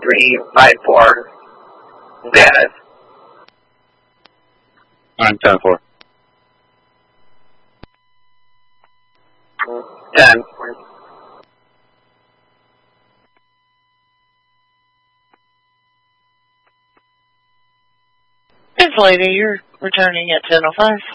1354. Dennis. I'm 10-4. 10. This lady, you're returning at 10:05.